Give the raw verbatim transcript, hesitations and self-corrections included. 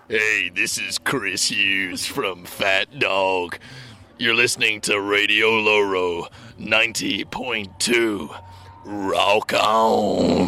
Hey, this is Chris Hughes from Fat Dog. You're listening to Radio Loro ninety point two. Rock on.